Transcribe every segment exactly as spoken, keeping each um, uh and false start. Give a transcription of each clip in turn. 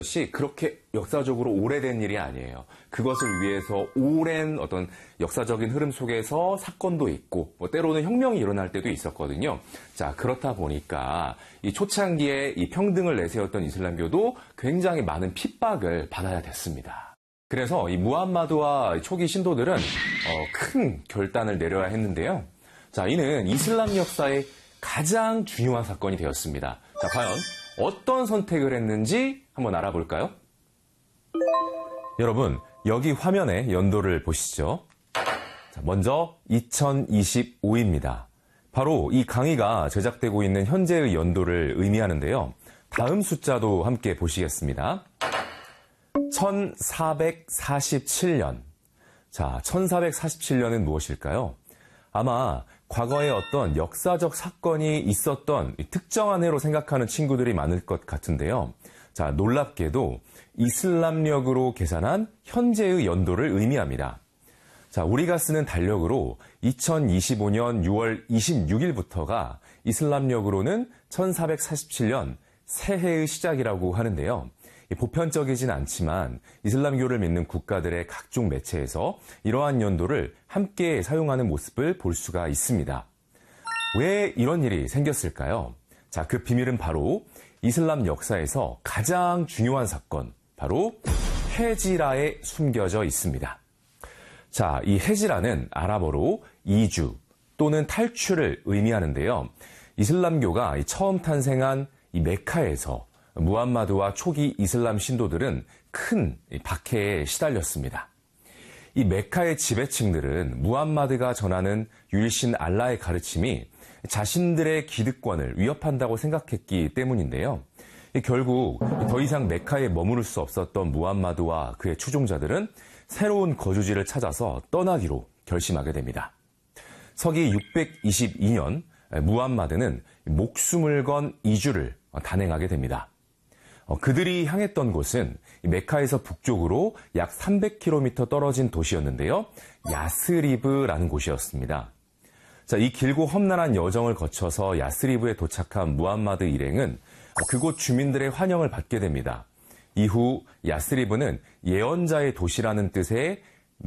것이 그렇게 역사적으로 오래된 일이 아니에요. 그것을 위해서 오랜 어떤 역사적인 흐름 속에서 사건도 있고 뭐 때로는 혁명이 일어날 때도 있었거든요. 자, 그렇다 보니까 이 초창기에 이 평등을 내세웠던 이슬람교도 굉장히 많은 핍박을 받아야 됐습니다. 그래서 이 무함마드와 초기 신도들은 어, 큰 결단을 내려야 했는데요. 자, 이는 이슬람 역사의 가장 중요한 사건이 되었습니다. 자, 과연 어떤 선택을 했는지 한번 알아볼까요? 여러분, 여기 화면에 연도를 보시죠. 자, 먼저 이천이십오입니다. 바로 이 강의가 제작되고 있는 현재의 연도를 의미하는데요. 다음 숫자도 함께 보시겠습니다. 천사백사십칠년. 자, 천사백사십칠년은 무엇일까요? 아마 과거에 어떤 역사적 사건이 있었던 특정한 해로 생각하는 친구들이 많을 것 같은데요. 자, 놀랍게도 이슬람력으로 계산한 현재의 연도를 의미합니다. 자, 우리가 쓰는 달력으로 이천이십오년 유월 이십육일부터가 이슬람력으로는 천사백사십칠년 새해의 시작이라고 하는데요. 보편적이진 않지만 이슬람교를 믿는 국가들의 각종 매체에서 이러한 연도를 함께 사용하는 모습을 볼 수가 있습니다. 왜 이런 일이 생겼을까요? 자, 그 비밀은 바로 이슬람 역사에서 가장 중요한 사건, 바로 헤지라에 숨겨져 있습니다. 자, 이 헤지라는 아랍어로 이주 또는 탈출을 의미하는데요. 이슬람교가 처음 탄생한 이 메카에서 무함마드와 초기 이슬람 신도들은 큰 박해에 시달렸습니다. 이 메카의 지배층들은 무함마드가 전하는 유일신 알라의 가르침이 자신들의 기득권을 위협한다고 생각했기 때문인데요. 결국 더 이상 메카에 머무를 수 없었던 무함마드와 그의 추종자들은 새로운 거주지를 찾아서 떠나기로 결심하게 됩니다. 서기 육백이십이년 무함마드는 목숨을 건 이주를 단행하게 됩니다. 그들이 향했던 곳은 메카에서 북쪽으로 약 삼백 킬로미터 떨어진 도시였는데요. 야스리브라는 곳이었습니다. 자, 이 길고 험난한 여정을 거쳐서 야스리브에 도착한 무함마드 일행은 그곳 주민들의 환영을 받게 됩니다. 이후 야스리브는 예언자의 도시라는 뜻의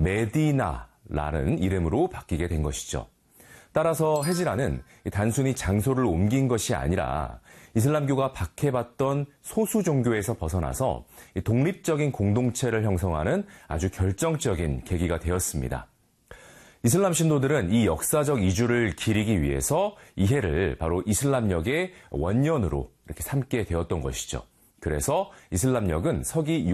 메디나라는 이름으로 바뀌게 된 것이죠. 따라서 헤지라는 단순히 장소를 옮긴 것이 아니라 이슬람교가 박해받던 소수 종교에서 벗어나서 독립적인 공동체를 형성하는 아주 결정적인 계기가 되었습니다. 이슬람 신도들은 이 역사적 이주를 기리기 위해서 이 해를 바로 이슬람력의 원년으로 이렇게 삼게 되었던 것이죠. 그래서 이슬람력은 서기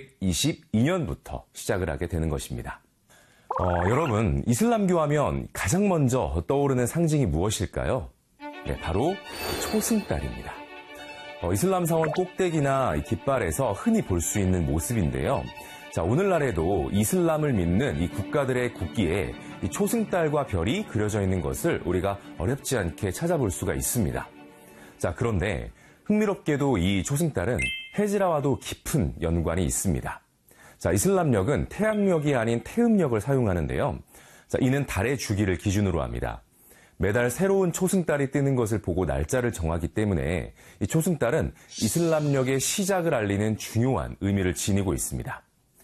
육백이십이년부터 시작을 하게 되는 것입니다. 어, 여러분, 이슬람교 하면 가장 먼저 떠오르는 상징이 무엇일까요? 네, 바로 초승달입니다. 어, 이슬람 사원 꼭대기나 깃발에서 흔히 볼 수 있는 모습인데요. 자, 오늘날에도 이슬람을 믿는 이 국가들의 국기에 이 초승달과 별이 그려져 있는 것을 우리가 어렵지 않게 찾아볼 수가 있습니다. 자, 그런데 흥미롭게도 이 초승달은 헤지라와도 깊은 연관이 있습니다. 자, 이슬람력은 태양력이 아닌 태음력을 사용하는데요. 자, 이는 달의 주기를 기준으로 합니다. 매달 새로운 초승달이 뜨는 것을 보고 날짜를 정하기 때문에 이 초승달은 이슬람력의 시작을 알리는 중요한 의미를 지니고 있습니다.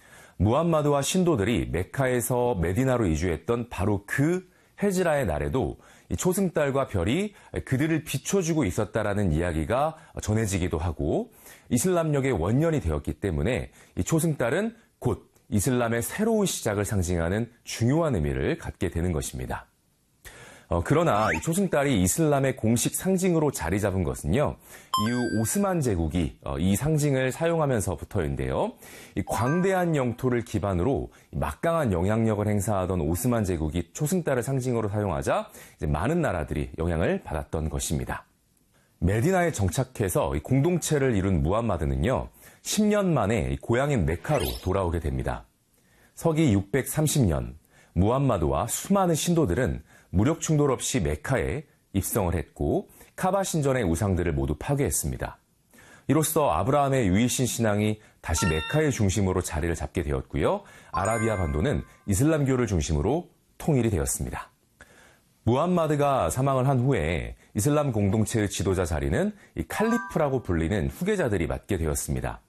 무함마드와 신도들이 메카에서 메디나로 이주했던 바로 그 헤지라의 날에도 이 초승달과 별이 그들을 비춰주고 있었다라는 이야기가 전해지기도 하고 이슬람력의 원년이 되었기 때문에 이 초승달은 곧 이슬람의 새로운 시작을 상징하는 중요한 의미를 갖게 되는 것입니다. 어, 그러나 이 초승달이 이슬람의 공식 상징으로 자리 잡은 것은요, 이후 오스만 제국이 어, 이 상징을 사용하면서부터인데요. 이 광대한 영토를 기반으로 막강한 영향력을 행사하던 오스만 제국이 초승달을 상징으로 사용하자 이제 많은 나라들이 영향을 받았던 것입니다. 메디나에 정착해서 이 공동체를 이룬 무함마드는요, 십년 만에 고향인 메카로 돌아오게 됩니다. 서기 육백삼십년 무함마드와 수많은 신도들은 무력 충돌 없이 메카에 입성을 했고 카바 신전의 우상들을 모두 파괴했습니다. 이로써 아브라함의 유일신 신앙이 다시 메카의 중심으로 자리를 잡게 되었고요. 아라비아 반도는 이슬람교를 중심으로 통일이 되었습니다. 무함마드가 사망을 한 후에 이슬람 공동체의 지도자 자리는 이 칼리프라고 불리는 후계자들이 맡게 되었습니다.